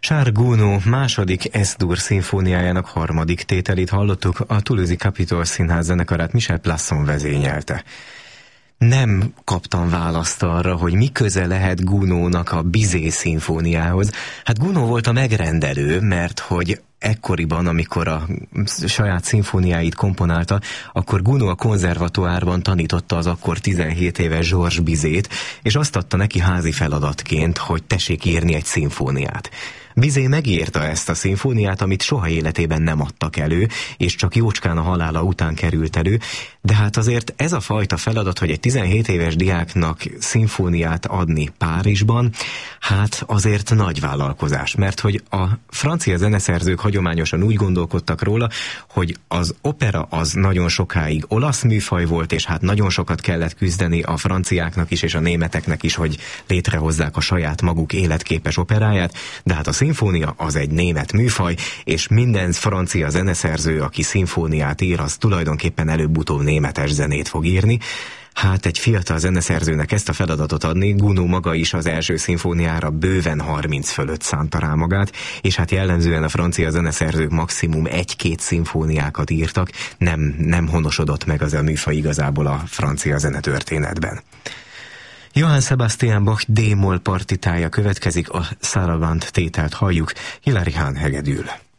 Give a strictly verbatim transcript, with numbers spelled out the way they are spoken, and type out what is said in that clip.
Charles Gounod második S-dur szimfóniájának harmadik tételét hallottuk, a Toulouse-i Capitol Színház zenekarát Michel Plasson vezényelte. Nem kaptam választ arra, hogy mi köze lehet Gounodnak a Bizet szimfóniához. Hát Gounod volt a megrendelő, mert hogy ekkoriban, amikor a saját szimfóniáit komponálta, akkor Gounod a konzervatoárban tanította az akkor tizenhét éves Georges Bizet, és azt adta neki házi feladatként, hogy tessék írni egy szimfóniát. Bizet megírta ezt a szimfóniát, amit soha életében nem adtak elő, és csak jócskán a halála után került elő, de hát azért ez a fajta feladat, hogy egy tizenhét éves diáknak szimfóniát adni Párizsban, hát azért nagy vállalkozás, mert hogy a francia zeneszerzők hagyományosan úgy gondolkodtak róla, hogy az opera az nagyon sokáig olasz műfaj volt, és hát nagyon sokat kellett küzdeni a franciáknak is, és a németeknek is, hogy létrehozzák a saját maguk életképes operáját, de hát a szimfónia az egy német műfaj, és minden francia zeneszerző, aki szimfóniát ír, az tulajdonképpen előbb-utóbb németes zenét fog írni. Hát egy fiatal zeneszerzőnek ezt a feladatot adni, Gounod maga is az első szimfóniára bőven harminc fölött szánta rá magát, és hát jellemzően a francia zeneszerzők maximum egy-két szimfóniákat írtak, nem, nem honosodott meg az a műfaj igazából a francia zenetörténetben. Johann Sebastian Bach D-moll partitája következik, a Saraband tételt halljuk, Hilary Hahn hegedül.